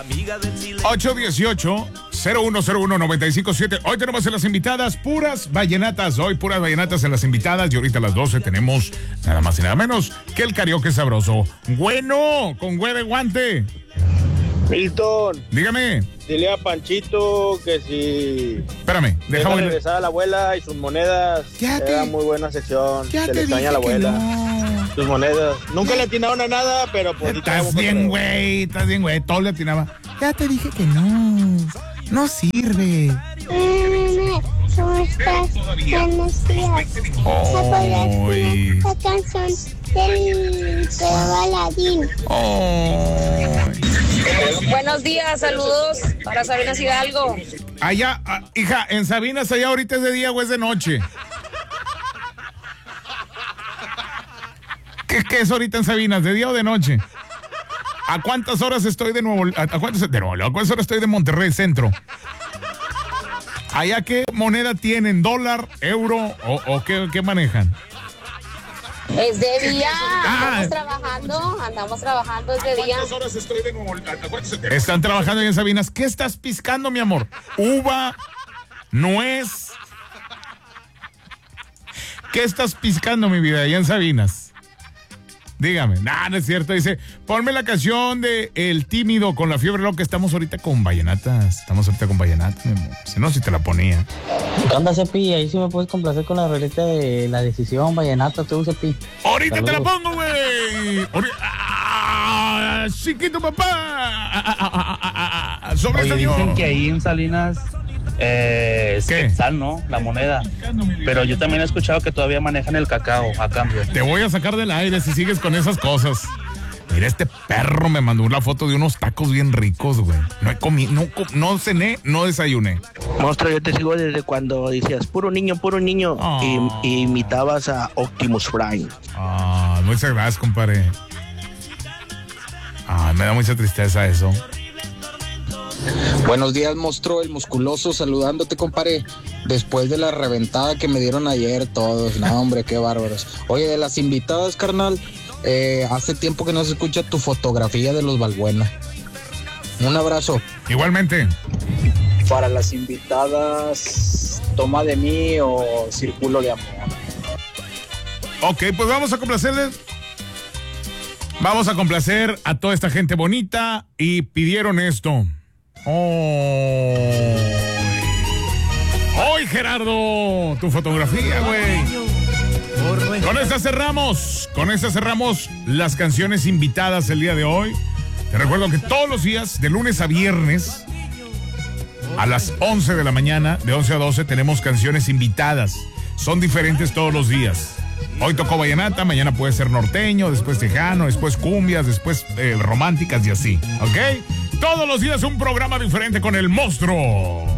818-0101-957. Hoy tenemos en las invitadas puras vallenatas. Hoy puras vallenatas en las invitadas. Y ahorita a las 12 tenemos nada más y nada menos que el karaoke sabroso. Bueno, con güey de guante. Milton. Dígame. Dile a Panchito que si... Espérame, déjame regresar a la abuela y sus monedas. Era muy buena sección. Se le extraña a la abuela. No. Sus monedas. Nunca le atinaron a nada, pero pues... Estás bien, güey. Todo le atinaba. Ya te dije que no. No sirve. ¿Cómo estás? Buenos días. La canción del Baladín. Buenos días, saludos para Sabinas Hidalgo. Allá, hija, en Sabinas, allá ahorita es de día o es de noche. ¿Qué es ahorita en Sabinas? ¿De día o de noche? ¿A cuántas horas estoy de Nuevo León? ¿A cuántas horas estoy de Monterrey Centro? ¿Allá qué moneda tienen? ¿Dólar, euro o qué manejan? Es de día, andamos trabajando, es de día. ¿Cuántas horas estoy de Nuevo León? Están trabajando en Sabinas. ¿Qué estás piscando, mi amor? ¿Uva? ¿Nuez? ¿Qué estás piscando, mi vida, allá en Sabinas? Dígame. No es cierto. Dice, ponme la canción de El Tímido con la Fiebre Loca. Estamos ahorita con vallenatas. Mi amor. Si no, si te la ponía. ¿Qué onda, Cepi? Ahí sí me puedes complacer con la rolita de La Decisión, vallenata, tú, Cepi. Ahorita saludos. Te la pongo, güey. Chiquito papá. Sobre Oye, dicen que ahí en Salinas es quetzal, ¿no? La moneda. Pero yo también he escuchado que todavía manejan el cacao a cambio. Te voy a sacar del aire si sigues con esas cosas. Mira, este perro me mandó una foto de unos tacos bien ricos, güey. No he comido, no cené, no desayuné. Monstruo, yo te sigo desde cuando decías puro niño, y imitabas a Optimus Prime. Muchas gracias, compadre. Me da mucha tristeza eso. Buenos días, monstruo, el musculoso, saludándote, compadre. Después de la reventada que me dieron ayer todos. No, hombre, qué bárbaros. Oye, de las invitadas, carnal, hace tiempo que no se escucha tu fotografía de los Balbuena. Un abrazo. Igualmente. Para las invitadas, Toma de mí o Círculo de Amor. Ok, pues vamos a complacerles. Vamos a complacer a toda esta gente bonita y pidieron esto. ¡Hoy, Gerardo! Tu fotografía, güey. Con esta cerramos las canciones invitadas el día de hoy. Te recuerdo que todos los días, de lunes a viernes, a las 11 de la mañana, de 11 a 12, tenemos canciones invitadas. Son diferentes todos los días. Hoy tocó vallenata, mañana puede ser norteño, después tejano, después cumbias, después románticas y así, ¿ok? Todos los días un programa diferente con el monstruo.